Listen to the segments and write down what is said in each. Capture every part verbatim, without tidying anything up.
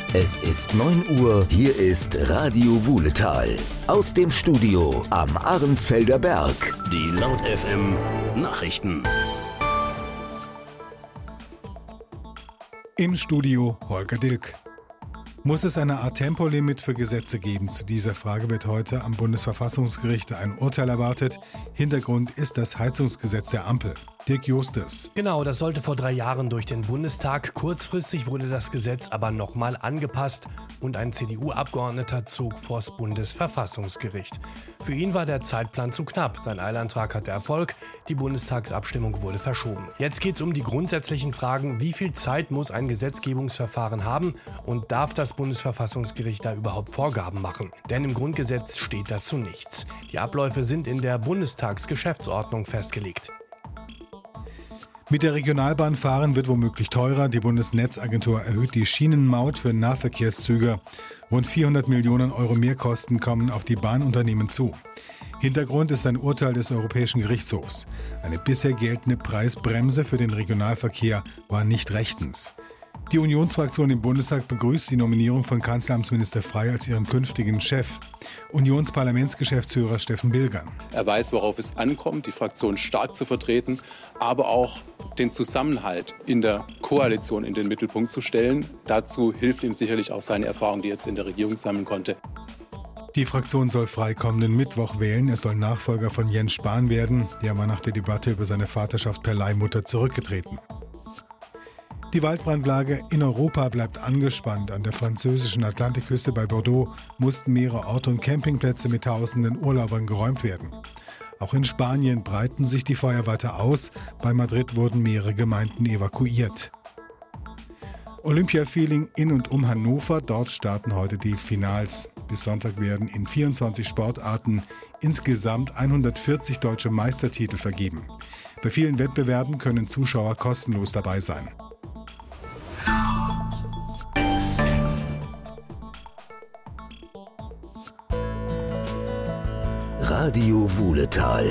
Es ist neun Uhr, hier ist Radio Wuhletal. Aus dem Studio am Ahrensfelder Berg. Die Laut F M Nachrichten. Im Studio Holger Dilk. Muss es eine Art Tempolimit für Gesetze geben? Zu dieser Frage wird heute am Bundesverfassungsgericht ein Urteil erwartet. Hintergrund ist das Heizungsgesetz der Ampel. Dirk Justus. Genau, das sollte vor drei Jahren durch den Bundestag. Kurzfristig wurde das Gesetz aber nochmal angepasst und ein C D U-Abgeordneter zog vors Bundesverfassungsgericht. Für ihn war der Zeitplan zu knapp. Sein Eilantrag hatte Erfolg. Die Bundestagsabstimmung wurde verschoben. Jetzt geht es um die grundsätzlichen Fragen, wie viel Zeit muss ein Gesetzgebungsverfahren haben und darf das Bundesverfassungsgericht da überhaupt Vorgaben machen? Denn im Grundgesetz steht dazu nichts. Die Abläufe sind in der Bundestagsgeschäftsordnung festgelegt. Mit der Regionalbahn fahren wird womöglich teurer. Die Bundesnetzagentur erhöht die Schienenmaut für Nahverkehrszüge. Rund vierhundert Millionen Euro Mehrkosten kommen auf die Bahnunternehmen zu. Hintergrund ist ein Urteil des Europäischen Gerichtshofs. Eine bisher geltende Preisbremse für den Regionalverkehr war nicht rechtens. Die Unionsfraktion im Bundestag begrüßt die Nominierung von Kanzleramtsminister Frey als ihren künftigen Chef. Unionsparlamentsgeschäftsführer Steffen Bilgan. Er weiß, worauf es ankommt, die Fraktion stark zu vertreten, aber auch den Zusammenhalt in der Koalition in den Mittelpunkt zu stellen. Dazu hilft ihm sicherlich auch seine Erfahrung, die er jetzt in der Regierung sammeln konnte. Die Fraktion soll Frey kommenden Mittwoch wählen. Er soll Nachfolger von Jens Spahn werden. Der war nach der Debatte über seine Vaterschaft per Leihmutter zurückgetreten. Die Waldbrandlage in Europa bleibt angespannt. An der französischen Atlantikküste bei Bordeaux mussten mehrere Orte und Campingplätze mit tausenden Urlaubern geräumt werden. Auch in Spanien breiten sich die Feuer weiter aus. Bei Madrid wurden mehrere Gemeinden evakuiert. Olympia-Feeling in und um Hannover. Dort starten heute die Finals. Bis Sonntag werden in vierundzwanzig Sportarten insgesamt hundertvierzig deutsche Meistertitel vergeben. Bei vielen Wettbewerben können Zuschauer kostenlos dabei sein. Radio Wuhletal.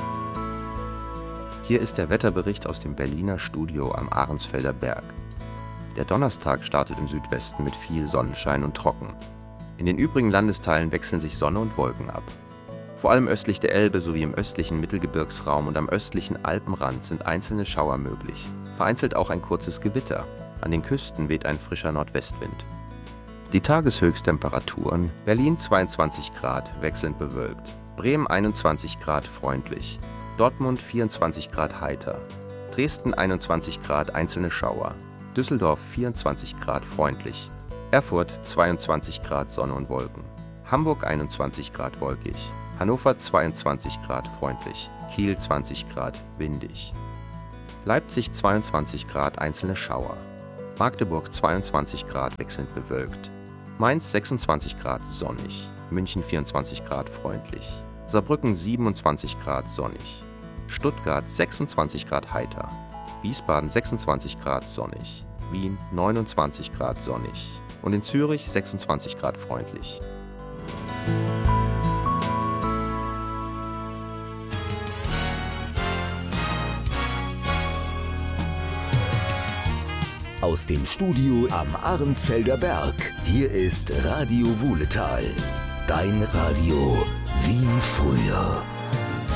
Hier ist der Wetterbericht aus dem Berliner Studio am Ahrensfelder Berg. Der Donnerstag startet im Südwesten mit viel Sonnenschein und trocken. In den übrigen Landesteilen wechseln sich Sonne und Wolken ab. Vor allem östlich der Elbe sowie im östlichen Mittelgebirgsraum und am östlichen Alpenrand sind einzelne Schauer möglich. Vereinzelt auch ein kurzes Gewitter. An den Küsten weht ein frischer Nordwestwind. Die Tageshöchsttemperaturen: Berlin zweiundzwanzig Grad, wechselnd bewölkt. Bremen einundzwanzig Grad, freundlich. Dortmund vierundzwanzig Grad, heiter. Dresden einundzwanzig Grad, einzelne Schauer. Düsseldorf vierundzwanzig Grad, freundlich. Erfurt zweiundzwanzig Grad, Sonne und Wolken. Hamburg einundzwanzig Grad, wolkig. Hannover zweiundzwanzig Grad, freundlich. Kiel zwanzig Grad, windig. Leipzig zweiundzwanzig Grad, einzelne Schauer. Magdeburg zweiundzwanzig Grad, wechselnd bewölkt. Mainz sechsundzwanzig Grad, sonnig. München vierundzwanzig Grad, freundlich. Saarbrücken siebenundzwanzig Grad, sonnig. Stuttgart sechsundzwanzig Grad, heiter. Wiesbaden sechsundzwanzig Grad, sonnig. Wien neunundzwanzig Grad, sonnig. Und in Zürich sechsundzwanzig Grad, freundlich. Aus dem Studio am Ahrensfelder Berg. Hier ist Radio Wuhletal. Dein Radio wie früher.